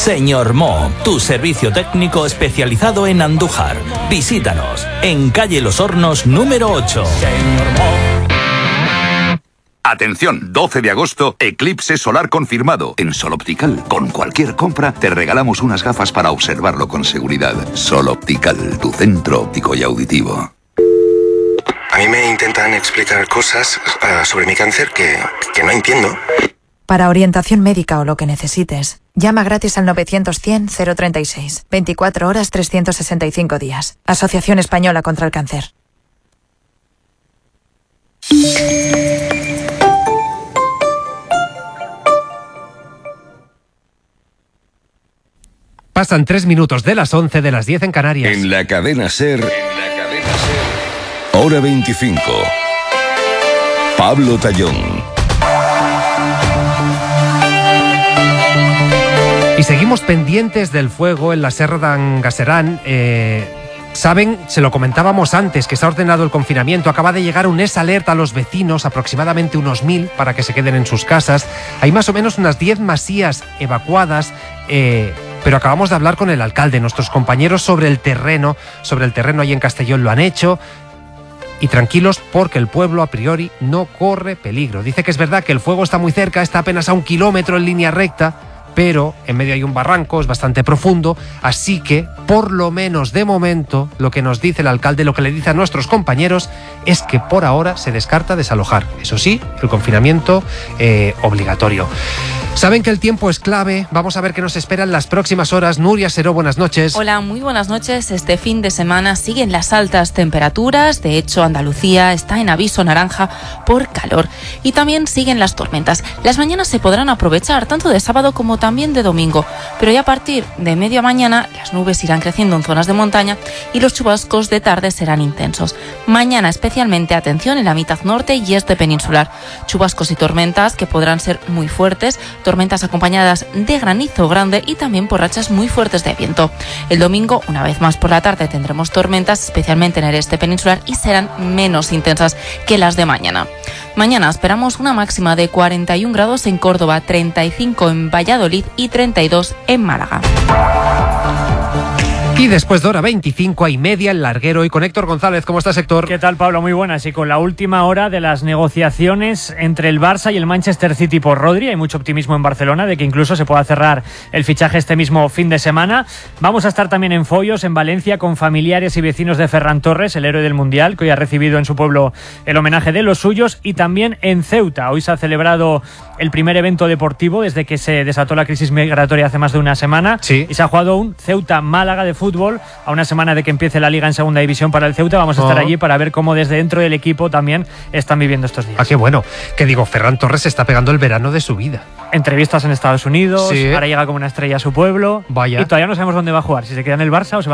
Señor Mo, tu servicio técnico especializado en Andújar. Visítanos en calle Los Hornos número 8. Señor Mo. Atención, 12 de agosto, eclipse solar confirmado. En Sol Optical, con cualquier compra, te regalamos unas gafas para observarlo con seguridad. Sol Optical, tu centro óptico y auditivo. A mí me intentan explicar cosas sobre mi cáncer que no entiendo. Para orientación médica o lo que necesites, llama gratis al 900-100-036. 24 horas, 365 días. Asociación Española contra el Cáncer. Pasan 3 minutos de las 11 de las 10 en Canarias. En la cadena SER, hora 25. Pablo Tallón. Y seguimos pendientes del fuego en la Serra d'en Galceran. Saben, se lo comentábamos antes, que se ha ordenado el confinamiento. Acaba de llegar un alerta a los vecinos, aproximadamente unos 1000, para que se queden en sus casas. Hay más o menos unas 10 masías evacuadas, pero acabamos de hablar con el alcalde. Nuestros compañeros sobre el terreno ahí en Castellón lo han hecho. Y tranquilos, porque el pueblo a priori no corre peligro. Dice que es verdad que el fuego está muy cerca, está apenas a 1 kilómetro en línea recta, pero en medio hay un barranco, es bastante profundo, así que, por lo menos de momento, lo que nos dice el alcalde, lo que le dice a nuestros compañeros, es que por ahora se descarta desalojar. Eso sí, el confinamiento obligatorio. Saben que el tiempo es clave. Vamos a ver qué nos esperan las próximas horas. Nuria Seró, buenas noches. Hola, muy buenas noches. Este fin de semana siguen las altas temperaturas. De hecho, Andalucía está en aviso naranja por calor. Y también siguen las tormentas. Las mañanas se podrán aprovechar tanto de sábado como también de domingo. Pero ya a partir de media mañana las nubes irán creciendo en zonas de montaña y los chubascos de tarde serán intensos. Mañana especialmente atención en la mitad norte y este peninsular. Chubascos y tormentas que podrán ser muy fuertes. Tormentas acompañadas de granizo grande y también por rachas muy fuertes de viento. El domingo, una vez más por la tarde, tendremos tormentas, especialmente en el este peninsular, y serán menos intensas que las de mañana. Mañana esperamos una máxima de 41 grados en Córdoba, 35 en Valladolid y 32 en Málaga. Y después de hora 25 hay media en Larguero y con Héctor González. ¿Cómo estás, Héctor? ¿Qué tal, Pablo? Muy buenas. Y con la última hora de las negociaciones entre el Barça y el Manchester City por Rodri, hay mucho optimismo en Barcelona de que incluso se pueda cerrar el fichaje este mismo fin de semana. Vamos a estar también en Foios, en Valencia, con familiares y vecinos de Ferran Torres, el héroe del Mundial, que hoy ha recibido en su pueblo el homenaje de los suyos, y también en Ceuta. Hoy se ha celebrado el primer evento deportivo desde que se desató la crisis migratoria hace más de una semana. Sí. Y se ha jugado un Ceuta-Málaga de fútbol a una semana de que empiece la Liga en segunda división para el Ceuta. Vamos a estar allí para ver cómo desde dentro del equipo también están viviendo estos días. Ah, qué bueno. Que digo, Ferran Torres se está pegando el verano de su vida. Entrevistas en Estados Unidos, sí. Ahora llega como una estrella a su pueblo. Vaya. Y todavía no sabemos dónde va a jugar, si se queda en el Barça o se va